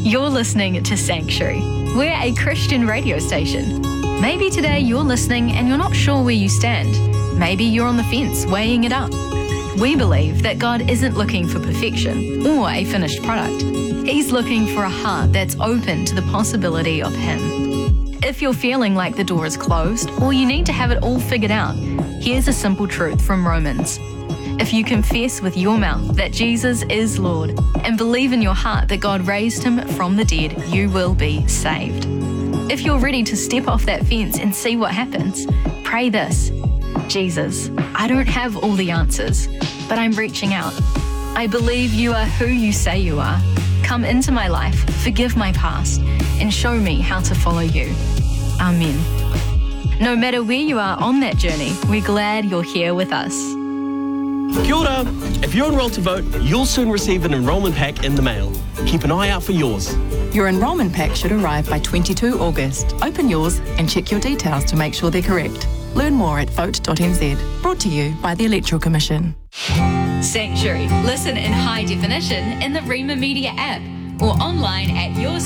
You're listening to Sanctuary. We're a Christian radio station. Maybe today you're listening and you're not sure where you stand. Maybe you're on the fence, weighing it up. We believe that God isn't looking for perfection or a finished product. He's looking for a heart that's open to the possibility of Him. If you're feeling like the door is closed or you need to have it all figured out, here's a simple truth from Romans. If you confess with your mouth that Jesus is Lord and believe in your heart that God raised Him from the dead, you will be saved. If you're ready to step off that fence and see what happens, pray this. Jesus, I don't have all the answers, but I'm reaching out. I believe you are who you say you are. Come into my life, forgive my past, and show me how to follow you. Amen. No matter where you are on that journey, we're glad you're here with us. Kia ora. If you're enrolled to vote, you'll soon receive an enrolment pack in the mail. Keep an eye out for yours. Your enrolment pack should arrive by 22 August. Open yours and check your details to make sure they're correct. Learn more at vote.nz. Brought to you by the Electoral Commission. Sanctuary. Listen in high definition in the Rima Media app or online at your